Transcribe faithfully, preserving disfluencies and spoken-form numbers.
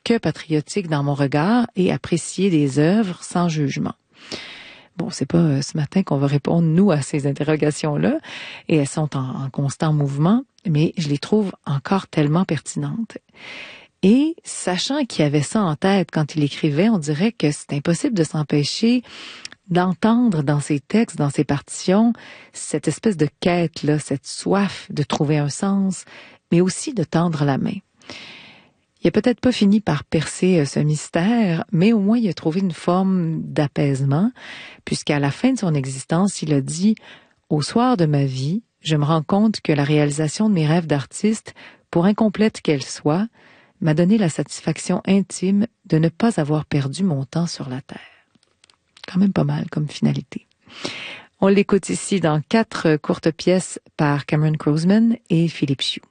que patriotique dans mon regard et apprécier des œuvres sans jugement. Bon, c'est pas euh, ce matin qu'on va répondre, nous, à ces interrogations-là, et elles sont en, en constant mouvement, mais je les trouve encore tellement pertinentes. Et sachant qu'il avait ça en tête quand il écrivait, on dirait que c'est impossible de s'empêcher d'entendre dans ses textes, dans ses partitions, cette espèce de quête-là, cette soif de trouver un sens, mais aussi de tendre la main. Il a peut-être pas fini par percer ce mystère, mais au moins il a trouvé une forme d'apaisement, puisqu'à la fin de son existence, il a dit « Au soir de ma vie, je me rends compte que la réalisation de mes rêves d'artiste, pour incomplète qu'elle soit, m'a donné la satisfaction intime de ne pas avoir perdu mon temps sur la terre. » Quand même pas mal comme finalité. On l'écoute ici dans quatre courtes pièces par Cameron Croasman et Philippe Hsu.